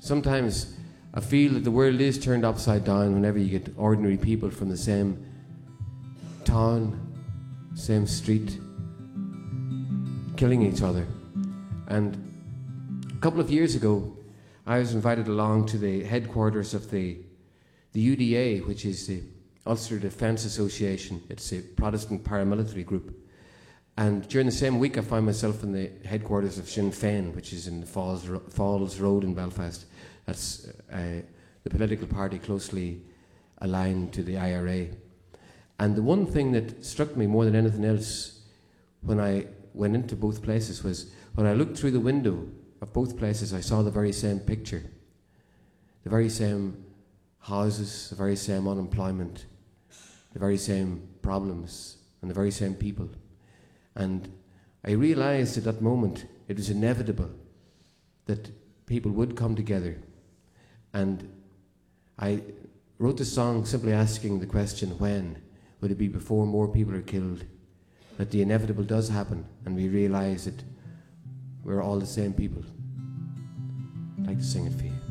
sometimes I feel that the world is turned upside down whenever you get ordinary people from the same town, same street, killing each other. And a couple of years ago, I was invited along to the headquarters of the UDA, which is the Ulster Defence Association. It's a Protestant paramilitary group. And during the same week, I found myself in the headquarters of Sinn Féin, which is in the Falls Road in Belfast. That's the political party closely aligned to the IRA. And the one thing that struck me more than anything else when I went into both places was when I looked through the window of both places, I saw the very same picture, the very same houses, the very same unemployment, the very same problems, and the very same people. And I realized at that moment it was inevitable that people would come together. And I wrote the song simply asking the question, when? Would it be before more people are killed? That the inevitable does happen, and we realize that we're all the same people. I'd like to sing it for you.